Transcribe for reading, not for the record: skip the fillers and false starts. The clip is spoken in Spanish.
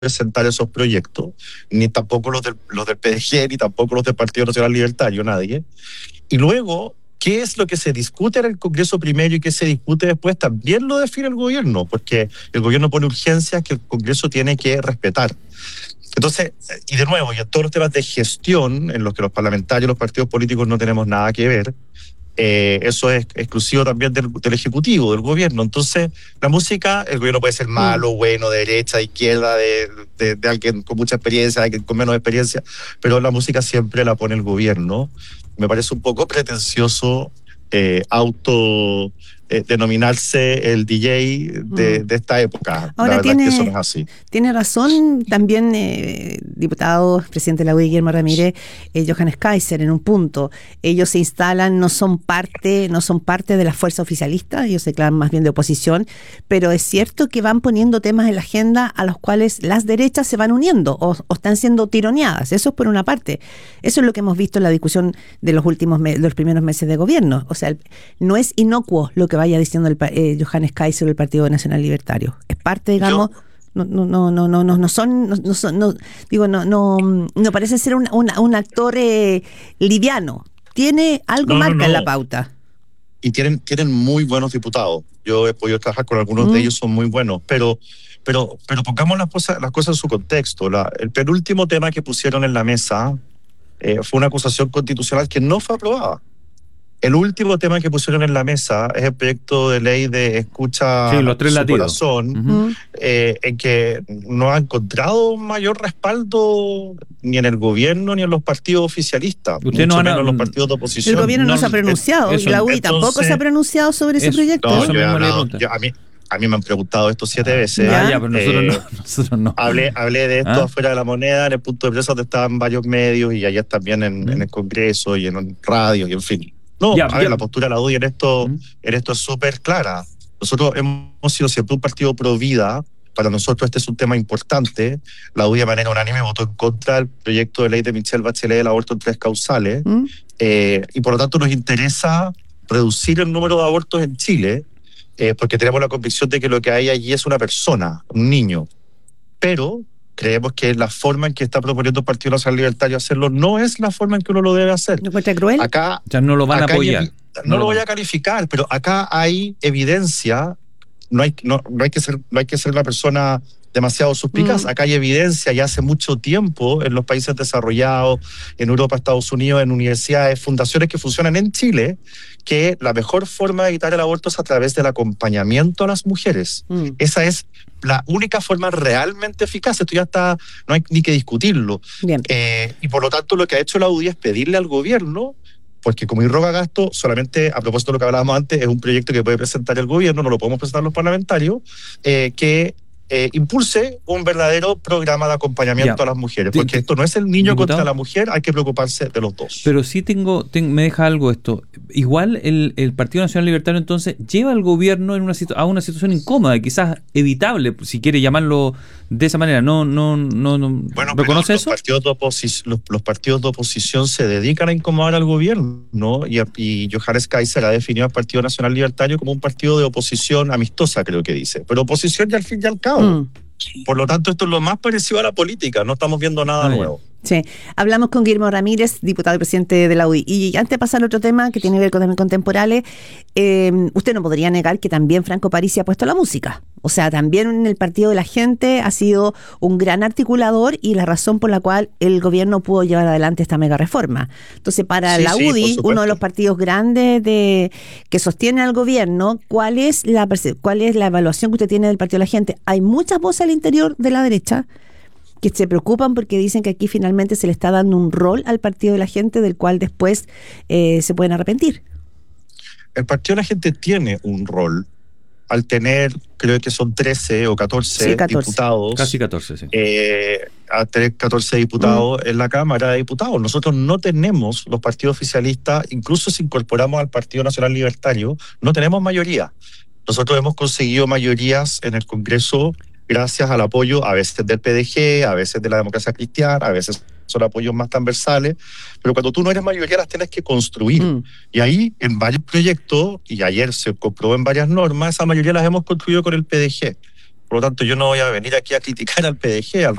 presentar esos proyectos, ni tampoco los del PDG, ni tampoco los del Partido Nacional Libertario, nadie. Y luego, ¿qué es lo que se discute en el Congreso primero y qué se discute después? También lo define el gobierno, porque el gobierno pone urgencias que el Congreso tiene que respetar. Entonces, y de nuevo, y en todos los temas de gestión, en los que los parlamentarios, los partidos políticos no tenemos nada que ver, eso es exclusivo también del Ejecutivo, del gobierno. Entonces, la música, el gobierno puede ser malo, bueno, de derecha, de izquierda, de alguien con mucha experiencia, de alguien con menos experiencia, pero la música siempre la pone el gobierno. Me parece un poco pretencioso denominarse el DJ de esta época. Ahora, la verdad es que eso no es así. Tiene razón también, diputado, presidente de la UDI, Guillermo Ramírez, Johannes Kaiser, en un punto. Ellos se instalan, no son parte de la fuerza oficialista, ellos se declaran más bien de oposición, pero es cierto que van poniendo temas en la agenda a los cuales las derechas se van uniendo o están siendo tironeadas. Eso es por una parte. Eso es lo que hemos visto en la discusión de los primeros meses de gobierno. O sea, no es inocuo lo que vaya diciendo Johannes Kaiser del Partido Nacional Libertario. Es parte, digamos, no parece ser un actor liviano. Tiene algo marca en la pauta. Y tienen muy buenos diputados. Yo he podido trabajar con algunos de ellos, son muy buenos, pero pongamos las cosas en su contexto. El penúltimo tema que pusieron en la mesa fue una acusación constitucional que no fue aprobada. El último tema que pusieron en la mesa es el proyecto de ley de escucha los tres su latidos. Corazón, en que no ha encontrado mayor respaldo ni en el gobierno ni en los partidos oficialistas, mucho menos en los partidos de oposición. El gobierno no se ha pronunciado, y la UDI tampoco se ha pronunciado sobre ese proyecto. A mí me han preguntado esto 7 veces. Pero nosotros no. Hablé de esto afuera de la moneda, en el punto de prensa donde estaban varios medios y ayer también en el Congreso y en radios y en fin. La postura de la UDI en esto es súper clara. Nosotros hemos sido siempre un partido pro vida. Para nosotros este es un tema importante. La UDI de manera unánime votó en contra del proyecto de ley de Michelle Bachelet del aborto en 3 causales. Y por lo tanto nos interesa reducir el número de abortos en Chile, porque tenemos la convicción de que lo que hay allí es una persona, un niño. Pero creemos que la forma en que está proponiendo el Partido Nacional Libertario hacerlo no es la forma en que uno lo debe hacer. ¿No encuentra cruel? Acá ya no lo van a apoyar. No lo voy a calificar, pero acá hay evidencia. No hay que ser una persona demasiado suspicaz. Acá hay evidencia ya hace mucho tiempo en los países desarrollados, en Europa, Estados Unidos, en universidades, fundaciones que funcionan en Chile, que la mejor forma de evitar el aborto es a través del acompañamiento a las mujeres. Esa es la única forma realmente eficaz. Esto ya está, no hay ni que discutirlo. Y por lo tanto lo que ha hecho la UDI es pedirle al gobierno, porque como irroga gasto, solamente a propósito de lo que hablábamos antes, es un proyecto que puede presentar el gobierno, no lo podemos presentar los parlamentarios, que impulse un verdadero programa de acompañamiento a las mujeres, porque esto no es el niño contra la mujer, hay que preocuparse de los dos. Pero sí me deja algo esto. Igual el Partido Nacional Libertario entonces lleva al gobierno a una situación incómoda, quizás evitable, si quiere llamarlo de esa manera. Bueno, ¿reconoce eso? Los partidos de oposición se dedican a incomodar al gobierno, ¿no? Y Johannes Kaiser ha definido al Partido Nacional Libertario como un partido de oposición amistosa, creo que dice, pero oposición ya al fin y al cabo. Por lo tanto, esto es lo más parecido a la política, no estamos viendo nada nuevo. Sí, hablamos con Guillermo Ramírez, diputado y presidente de la UDI. Y antes de pasar a otro tema que tiene que ver con contemporáneo, usted no podría negar que también Franco Parisi ha puesto la música. O sea, también en el Partido de la Gente ha sido un gran articulador y la razón por la cual el gobierno pudo llevar adelante esta mega reforma. Entonces, para la UDI, uno de los partidos grandes que sostiene al gobierno, ¿cuál es la evaluación que usted tiene del Partido de la Gente? Hay muchas voces al interior de la derecha que se preocupan porque dicen que aquí finalmente se le está dando un rol al Partido de la Gente del cual después se pueden arrepentir. El Partido de la Gente tiene un rol al tener, creo que son 13 o 14 diputados. Casi 14, sí. A tener 14 diputados en la Cámara de Diputados. Nosotros no tenemos, los partidos oficialistas, incluso si incorporamos al Partido Nacional Libertario, no tenemos mayoría. Nosotros hemos conseguido mayorías en el Congreso gracias al apoyo a veces del PDG, a veces de la Democracia Cristiana, a veces son apoyos más transversales, pero cuando tú no eres mayoría las tienes que construir. Y ahí en varios proyectos, y ayer se comprobó en varias normas, esa mayoría las hemos construido con el PDG. Por lo tanto, yo no voy a venir aquí a criticar al PDG, al